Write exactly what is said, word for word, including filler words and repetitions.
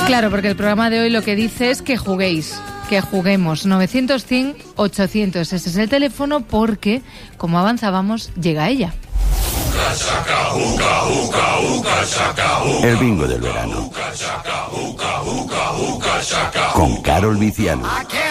Claro, porque el programa de hoy lo que dice es que juguéis, que juguemos. novecientos cien ochocientos, ese es el teléfono, porque, como avanzábamos, llega ella. El bingo del verano. Con Carol Viciano.